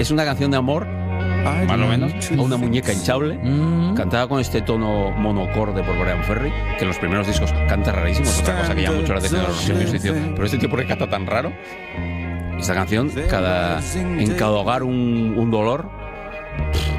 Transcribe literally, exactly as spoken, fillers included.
Es una canción de amor, más o menos, a una muñeca hinchable, mm. cantada con este tono monocorde por Brian Ferry, que en los primeros discos canta rarísimo, es otra cosa que llama mucho la atención de los musicos, pero este tío, ¿por qué canta tan raro? Esta canción, cada, en cada hogar un, un dolor,